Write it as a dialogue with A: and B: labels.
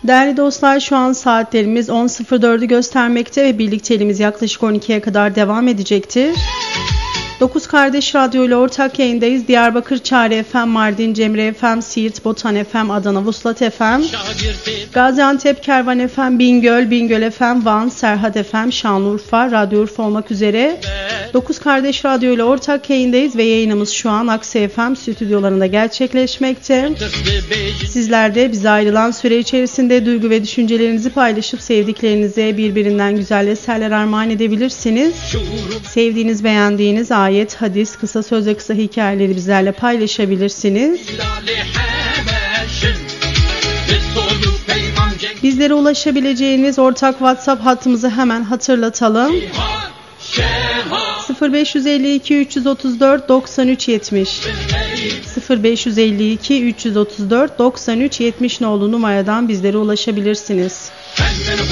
A: Değerli dostlar, şu an saatlerimiz 10.04'ü göstermekte ve birlikteliğimiz yaklaşık 12'ye kadar devam edecektir. 9 Kardeş Radyo ile ortak yayındayız. Diyarbakır Çağrı FM, Mardin Cemre FM, Siirt Botan FM, Adana Vuslat FM, Gaziantep Kervan FM, Bingöl FM, Van, Serhat FM, Şanlıurfa, Radyo Urfa olmak üzere 9 Kardeş Radyo ile ortak yayındayız ve yayınımız şu an Aksi FM stüdyolarında gerçekleşmekte. Sizler de bize ayrılan süre içerisinde duygu ve düşüncelerinizi paylaşıp sevdiklerinize birbirinden güzel eserler armağan edebilirsiniz. Sevdiğiniz, beğendiğiniz ayet, hadis, kısa söz ve kısa hikayeleri bizlerle paylaşabilirsiniz. Bizlere ulaşabileceğiniz ortak WhatsApp hattımızı hemen hatırlatalım. 0552 334 93 70 0552 334 93 70 nolu numaradan bizlere ulaşabilirsiniz.